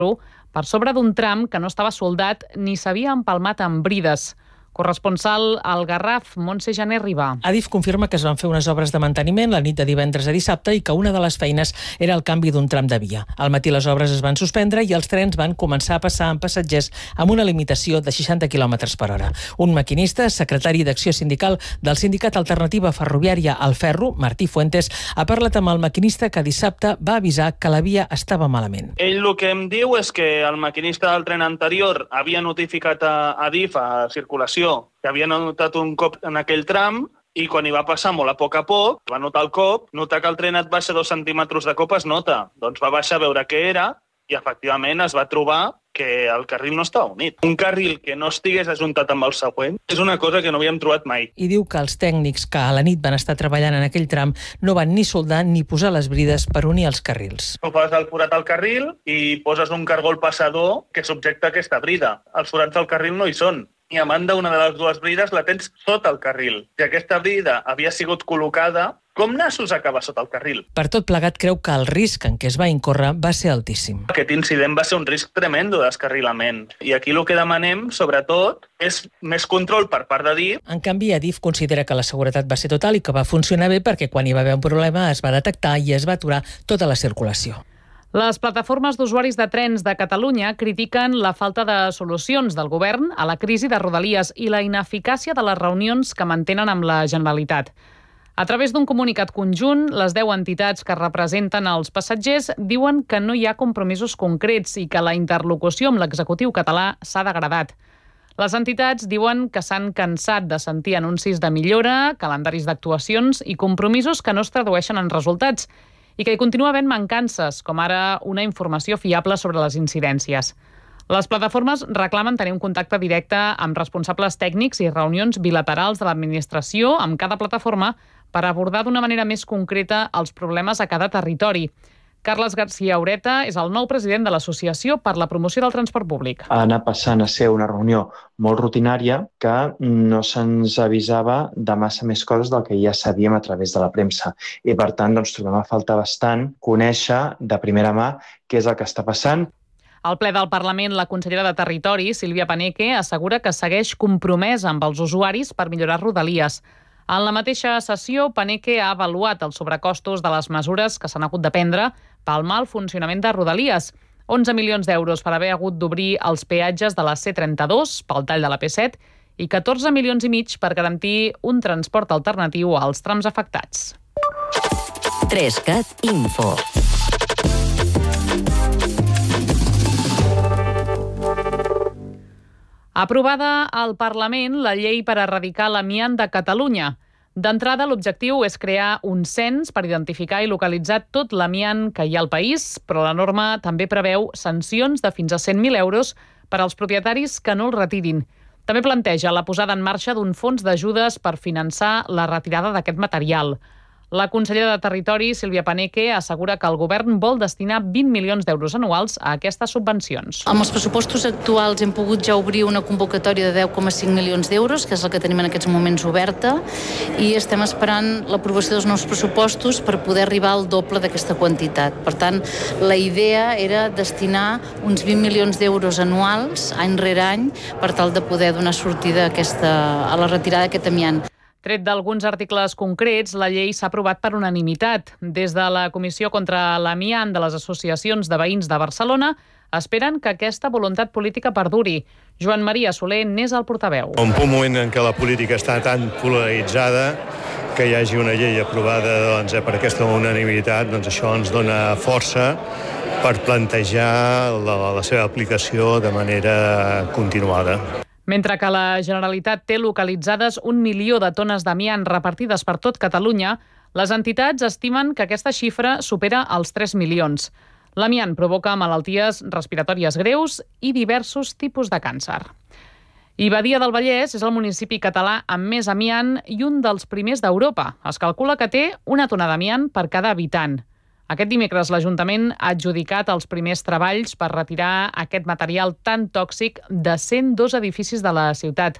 per sobre d'un tram que no estava soldat ni s'havia empalmat amb brides. Corresponsal al Garraf, Montse Janer Ribà. Adif confirma que es van fer unes obres de manteniment la nit de divendres a dissabte i que una de les feines era el canvi d'un tram de via. Al matí les obres es van suspendre i els trens van començar a passar amb passatgers amb una limitació de 60 km per hora. Un maquinista, secretari d'Acció Sindical del Sindicat Alternativa Ferroviària al Ferro, Martí Fuentes, ha parlat amb el maquinista que dissabte va avisar que la via estava malament. Ell el que em diu és que el maquinista del tren anterior havia notificat a Adif, a circulació, que havia notat un cop en aquell tram i quan hi va passar molt a poc, va notar el cop, notar que el tren et baixa 2 centímetres de cop es nota. Doncs va baixar a veure què era i efectivament es va trobar que el carril no estava unit. Un carril que no estigués ajuntat amb el següent és una cosa que no havíem trobat mai. I diu que els tècnics que a la nit van estar treballant en aquell tram no van ni soldar ni posar les brides per unir els carrils. Tu fas el forat al carril i poses un cargol passador que subjecta aquesta brida. Els forats del carril no hi són. I a banda, una de les dues brides la tens sota el carril. Si aquesta brida havia sigut col·locada, com nassos acaba sota el carril? Per tot plegat, creu que el risc en què es va incórrer va ser altíssim. Aquest incident va ser un risc tremendo d'escarrilament. I aquí el que demanem, sobretot, és més control per part d'Adif. En canvi, Adif considera que la seguretat va ser total i que va funcionar bé perquè quan hi va haver un problema es va detectar i es va aturar tota la circulació. Les plataformes d'usuaris de trens de Catalunya critiquen la falta de solucions del govern a la crisi de Rodalies i la ineficàcia de les reunions que mantenen amb la Generalitat. A través d'un comunicat conjunt, les 10 entitats que representen els passatgers diuen que no hi ha compromisos concrets i que la interlocució amb l'executiu català s'ha degradat. Les entitats diuen que s'han cansat de sentir anuncis de millora, calendaris d'actuacions i compromisos que no es tradueixen en resultats i que hi continua havent mancances, com ara una informació fiable sobre les incidències. Les plataformes reclamen tenir un contacte directe amb responsables tècnics i reunions bilaterals de l'administració amb cada plataforma per abordar d'una manera més concreta els problemes a cada territori. Carles García Ureta és el nou president de l'Associació per la Promoció del Transport Públic. Ha anat passant a ser una reunió molt rutinària que no se'ns avisava de massa més coses del que ja sabíem a través de la premsa. I, per tant, trobem a faltar bastant conèixer de primera mà què és el que està passant. Al ple del Parlament, la consellera de Territori, Sílvia Paneque, assegura que segueix compromesa amb els usuaris per millorar Rodalies. En la mateixa sessió, Paneque ha avaluat els sobrecostos de les mesures que s'han hagut de prendre pel mal funcionament de Rodalies. 11 milions d'euros per haver hagut d'obrir els peatges de la C32 pel tall de la P7 i 14 milions i mig per garantir un transport alternatiu als trams afectats. 3CAT Info. Aprovada al Parlament la llei per erradicar l'amiant de Catalunya. D'entrada, l'objectiu és crear un cens per identificar i localitzar tot l'amiant que hi ha al país, però la norma també preveu sancions de fins a 100.000 euros per als propietaris que no el retirin. També planteja la posada en marxa d'un fons d'ajudes per finançar la retirada d'aquest material. La consellera de Territori, Sílvia Paneque, assegura que el govern vol destinar 20 milions d'euros anuals a aquestes subvencions. Amb els pressupostos actuals hem pogut ja obrir una convocatòria de 10,5 milions d'euros, que és el que tenim en aquests moments oberta, i estem esperant l'aprovació dels nous pressupostos per poder arribar al doble d'aquesta quantitat. Per tant, la idea era destinar uns 20 milions d'euros anuals, any rere any, per tal de poder donar sortida a la retirada d'aquest amiant. Tret d'alguns articles concrets, la llei s'ha aprovat per unanimitat. Des de la Comissió contra l'Amiant de les associacions de veïns de Barcelona esperen que aquesta voluntat política perduri. Joan Maria Soler n'és el portaveu. Un moment en què la política està tan polaritzada, que hi hagi una llei aprovada per aquesta unanimitat, això ens dona força per plantejar la seva aplicació de manera continuada. Mentre que la Generalitat té localitzades 1 milió de tones d'amiant repartides per tot Catalunya, les entitats estimen que aquesta xifra supera els 3 milions. L'amiant provoca malalties respiratòries greus i diversos tipus de càncer. I Badia del Vallès és el municipi català amb més amiant i un dels primers d'Europa. Es calcula que té una tona d'amiant per cada habitant. Aquest dimecres l'Ajuntament ha adjudicat els primers treballs per retirar aquest material tan tòxic de 102 edificis de la ciutat.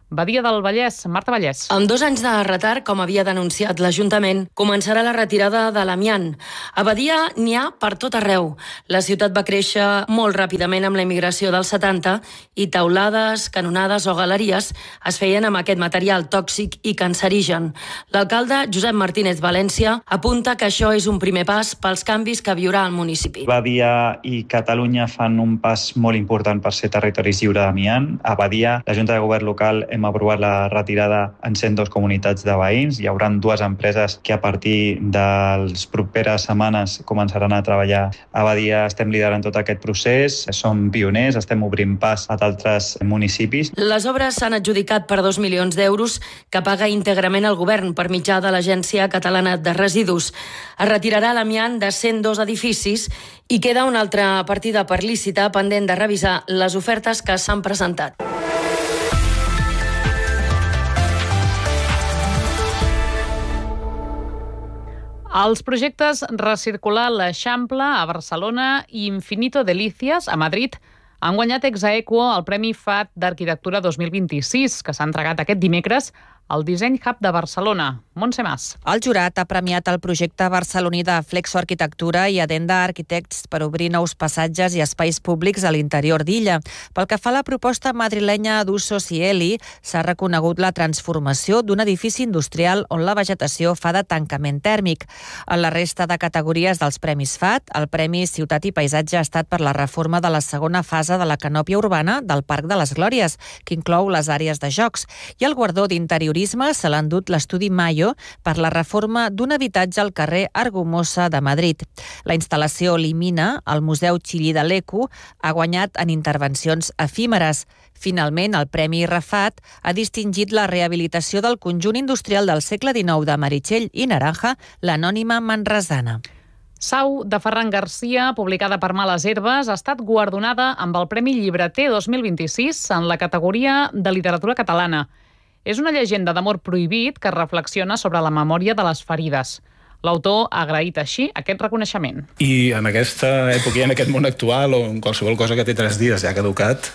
Badia del Vallès, Marta Vallès. Amb 2 anys de retard, com havia denunciat l'Ajuntament, començarà la retirada de l'amiant. A Badia n'hi ha per tot arreu. La ciutat va créixer molt ràpidament amb la immigració dels 70 i taulades, canonades o galeries es feien amb aquest material tòxic i cancerigen. L'alcalde Josep Martínez València apunta que això és un primer pas pels canvis que viurà el municipi. Badia i Catalunya fan un pas molt important per ser territoris lliure d'amiant. A Badia, la Junta de Govern local hem aprovat la retirada en 102 comunitats de veïns. Hi haurà 2 empreses que a partir de les properes setmanes començaran a treballar. A Badia estem liderant tot aquest procés, som pioners, estem obrint pas a d'altres municipis. Les obres s'han adjudicat per 2 milions d'euros que paga íntegrament el govern per mitjà de l'Agència Catalana de Residus. Es retirarà l'amiant de 102 edificis i queda una altra partida per licitar pendent de revisar les ofertes que s'han presentat. Els projectes Recircular l'Eixample a Barcelona i Infinito Delicias a Madrid han guanyat ex aequo el Premi FAT d'Arquitectura 2026, que s'ha entregat aquest dimecres al Design Hub de Barcelona. Montse Mas. El jurat ha premiat el projecte barceloní de Flexo Arquitectura i Adenda Architects per obrir nous passatges i espais públics a l'interior d'Illa. Pel que fa a la proposta madrilenya d'Uso Cieli, s'ha reconegut la transformació d'un edifici industrial on la vegetació fa de tancament tèrmic. En la resta de categories dels Premis FAT, el Premi Ciutat i Paisatge ha estat per la reforma de la segona fase de la canòpia urbana del Parc de les Glòries, que inclou les àrees de jocs, i el guardó d'interior se l'ha endut l'estudi Mayo per la reforma d'un habitatge al carrer Argumosa de Madrid. La instal·lació Limina, al Museu Xillí de l'Eco, ha guanyat en intervencions efímeres. Finalment, el Premi Rafat ha distingit la rehabilitació del conjunt industrial del segle XIX de Meritxell i Naranja, l'anònima manresana. Sau, de Ferran Garcia, publicada per Males Herbes, ha estat guardonada amb el Premi Llibreter 2026 en la categoria de literatura catalana. És una llegenda d'amor prohibit que reflexiona sobre la memòria de les ferides. L'autor ha agraït així aquest reconeixement. I en aquesta època i en aquest món actual, o en qualsevol cosa que té 3 dies ja caducat,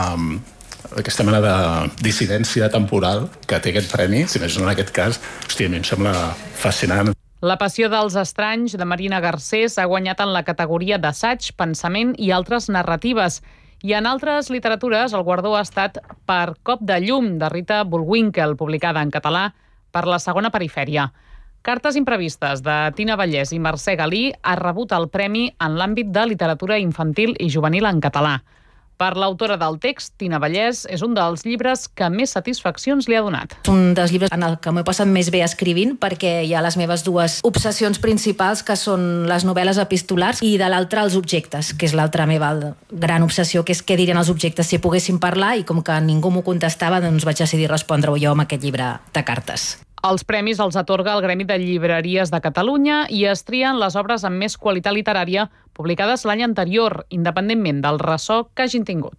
aquesta mena de dissidència temporal que té aquest premi, si més no en aquest cas, hòstia, a mi em sembla fascinant. La passió dels estranys, de Marina Garcés, ha guanyat en la categoria d'assaig, pensament i altres narratives. I en altres literatures el guardó ha estat per Cop de llum, de Rita Bullwinkel, publicada en català per La Segona Perifèria. Cartes imprevistes, de Tina Vallès i Mercè Galí, ha rebut el premi en l'àmbit de literatura infantil i juvenil en català. Per l'autora del text, Tina Vallès, és un dels llibres que més satisfaccions li ha donat. Un dels llibres en el que m'he passat més bé escrivint, perquè hi ha les meves 2 obsessions principals, que són les novel·les epistolars, i de l'altra els objectes, que és l'altra meva gran obsessió, que és què dirien els objectes si poguessin parlar, i com que ningú m'ho contestava, doncs vaig decidir respondre-ho jo amb aquest llibre de cartes. Els premis els atorga el Gremi de Llibreries de Catalunya i es trien les obres amb més qualitat literària publicades l'any anterior, independentment del ressò que hagin tingut.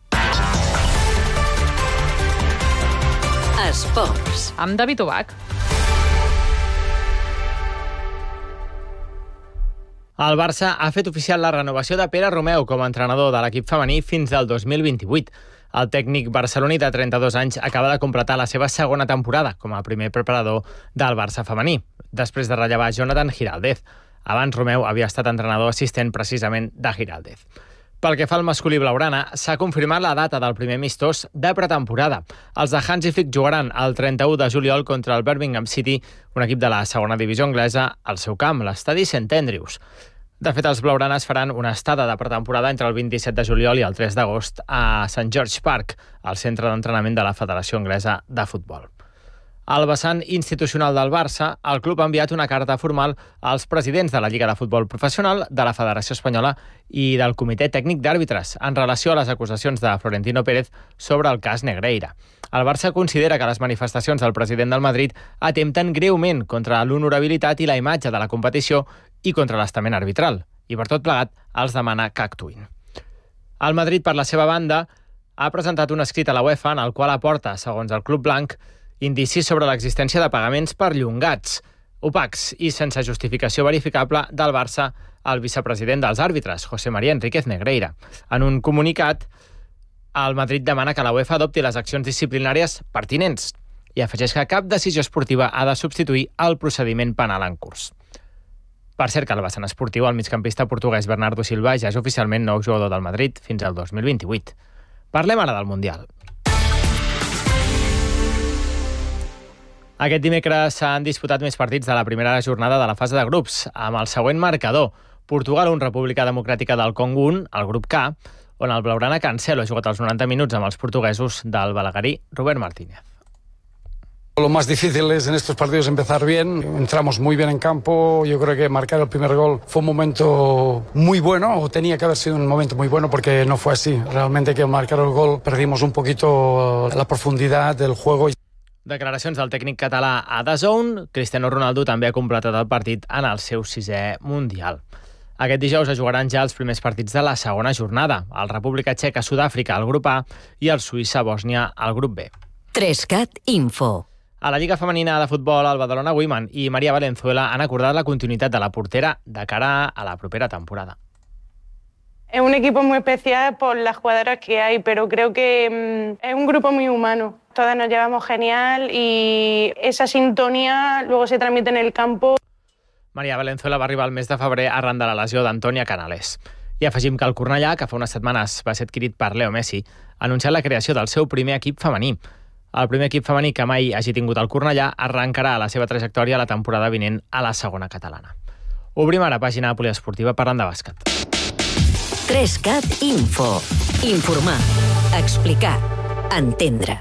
Esports. Amb David Ubach. El Barça ha fet oficial la renovació de Pere Romeu com a entrenador de l'equip femení fins al 2028. El tècnic barceloní de 32 anys acaba de completar la seva segona temporada com a primer preparador del Barça femení, després de rellevar Jonathan Giraldez. Abans Romeu havia estat entrenador assistent precisament de Giraldez. Pel que fa al masculí blaugrana, s'ha confirmat la data del primer amistós de pretemporada. Els de Hansi Flick jugaran el 31 de juliol contra el Birmingham City, un equip de la segona divisió anglesa, al seu camp, l'estadi St Andrews. De fet, els blaugranes faran una estada de pretemporada entre el 27 de juliol i el 3 d'agost a St George Park, al centre d'entrenament de la Federació Anglesa de Futbol. Al vessant institucional del Barça, el club ha enviat una carta formal als presidents de la Lliga de Futbol Professional, de la Federació Espanyola i del Comitè Tècnic d'Àrbitres en relació a les acusacions de Florentino Pérez sobre el cas Negreira. El Barça considera que les manifestacions del president del Madrid atempten greument contra l'honorabilitat i la imatge de la competició i contra l'estament arbitral, i per tot plegat els demana que actuïn. El Madrid, per la seva banda, ha presentat un escrit a la UEFA en el qual aporta, segons el club blanc, indicis sobre l'existència de pagaments perllongats, opacs i sense justificació verificable del Barça al vicepresident dels àrbitres, José María Enríquez Negreira. En un comunicat, El Madrid demana que la UEFA adopti les accions disciplinàries pertinents i afegeix que cap decisió esportiva ha de substituir el procediment penal en curs. Per cert, que al vessant esportiu, el migcampista portuguès Bernardo Silva ja és oficialment nou jugador del Madrid fins al 2028. Parlem ara del Mundial. Aquest dimecres s'han disputat més partits de la primera jornada de la fase de grups, amb el següent marcador. Portugal 1, República Democràtica del Congo 1, el grup K, on el blaugrana Cancelo ha jugat els 90 minuts amb els portuguesos del balaguerí Robert Martínez. Lo más difícil es en estos partidos empezar bien. Entramos muy bien en campo. Yo creo que marcar el primer gol fue un momento muy bueno, o tenía que haber sido un momento muy bueno, porque no fue así. Realmente que al marcar el gol perdimos un poquito la profundidad del juego. Declaracions del tècnic català a DAZN. Cristiano Ronaldo també ha completat el partit en el seu 6è Mundial. Aquest dijous es jugaran ja els primers partits de la segona jornada. El República Txeca, Sud-àfrica, al grup A, i el Suïssa-Bòsnia, al grup B. 3CAT Info. A la Lliga Femenina de Futbol, el Badalona Women i Maria Valenzuela han acordat la continuïtat de la portera de cara a la propera temporada. Es un equipo muy especial por las jugadoras que hay, pero creo que es un grupo muy humano. Todas nos llevamos genial y esa sintonía luego se transmite en el campo. Maria Valenzuela va arribar el mes de febrer arran de la lesió d'Antònia Canales. I afegim que el Cornellà, que fa unes setmanes va ser adquirit per Leo Messi, ha anunciat la creació del seu primer equip femení. El primer equip femení que mai hagi tingut el Cornellà arrencarà la seva trajectòria la temporada vinent a la segona catalana. Obrim ara pàgina poliesportiva parlant de bàsquet. 3CAT Info. Informar, explicar, entendre.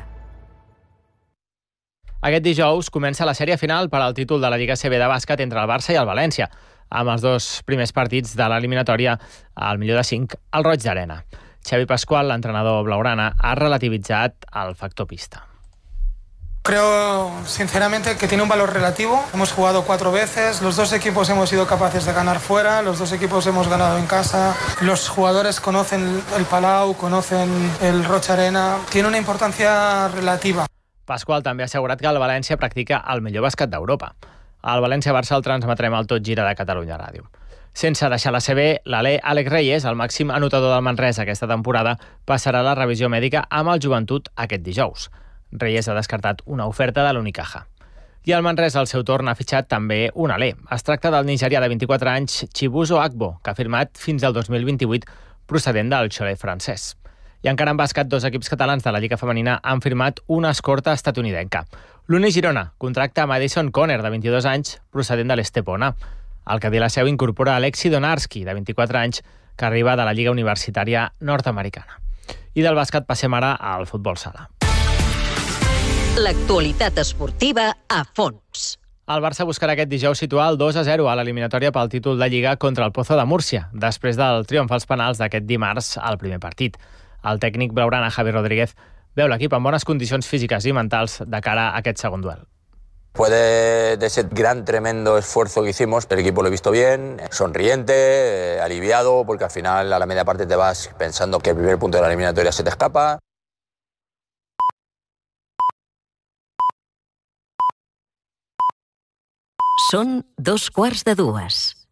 Aquest dijous comença la sèrie final per al títol de la Lliga CB de bàsquet entre el Barça i el València, amb els dos primers partits de l'eliminatòria al millor de 5 al Roig d'Arena. Xavi Pascual, l'entrenador blaugrana, ha relativitzat el factor pista. Creo sinceramente que tiene un valor relativo. Hemos jugado 4 veces, los dos equipos hemos sido capaces de ganar fuera, los dos equipos hemos ganado en casa, los jugadores conocen el Palau, conocen el Roig Arena, tiene una importancia relativa. Pasqual també ha assegurat que el València practica el millor bàsquet d'Europa. Al València-Barça el transmetrem al Tot Gira de Catalunya Ràdio. Sense deixar la CB, l'alè Àlex Reyes, el màxim anotador del Manresa aquesta temporada, passarà la revisió mèdica amb el Joventut aquest dijous. Reyes ha descartat una oferta de l'Unicaja. I el Manresa, al seu torn, ha fitxat també un alè. Es tracta del nigerià de 24 anys, Chibuzo Agbo, que ha firmat fins al 2028 procedent del Cholet francès. I encara en bàsquet, 2 equips catalans de la Lliga Femenina han firmat una escorta estatunidenca. L'Uni Girona contracta Madison Conner, de 22 anys, procedent de l'Estepona. El Cadí la Seu incorpora Alexi Donarski, de 24 anys, que arriba de la Lliga Universitària nord-americana. I del bàsquet passem ara al futbol sala. L'actualitat esportiva a fons. El Barça buscarà aquest dijous situar el 2-0 a l'eliminatòria pel títol de Lliga contra el Pozo de Múrcia, després del triomf als penals d'aquest dimarts al primer partit. El tècnic blaugrana Javi Rodríguez veu l'equip en bones condicions físiques i mentals de cara a aquest segon duel. Después de ese gran, tremendo esfuerzo que hicimos, el equipo lo he visto bien, sonriente, aliviado, porque al final a la media parte te vas pensando que el primer punto de la eliminatoria se te escapa. Són 2:15.